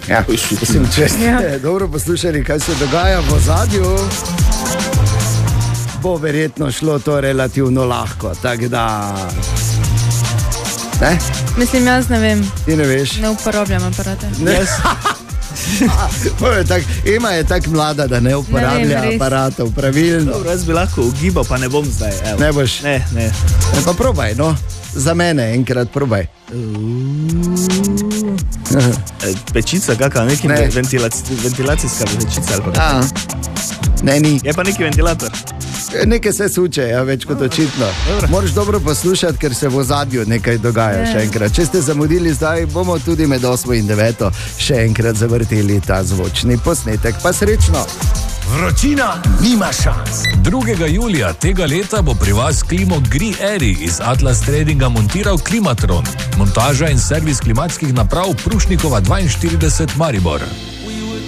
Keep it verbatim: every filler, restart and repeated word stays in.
Ja, mislim, če ste ja. dobro poslušali, kaj se dogaja v ozadju, bo verjetno šlo to relativno lahko. Tak da... Ne? Mislim, jaz ne vem. Ti ne veš? Ne uporabljam aparate. Ne. tak, Ema je tako mlada, da ne uporablja ne vem, aparatov pravilno. Dobro, jaz bi lahko ugibal, pa ne bom zdaj. Evo. Ne boš? Ne, ne. Ne, pa probaj, no. Za mene enkrat probaj. Pečica, kakva, neki ne. ventilac, ventilacijska pečica ali pa. Ne, ni. Je pa neki ventilator. Nekaj se suče, ja, več kot očitno. Moraš dobro poslušati, ker se v ozadju nekaj dogaja še enkrat. Če ste zamudili zdaj, bomo tudi med osmo in deveto še enkrat zavrteli ta zvočni posnetek. Pa srečno! Vročina nima šans. drugega julija tega leta bo pri vas Klimo Gri Eri iz Atlas Tradinga montiral Klimatron. Montaža in servis klimatskih naprav Prušnikova dvainštirideset Maribor.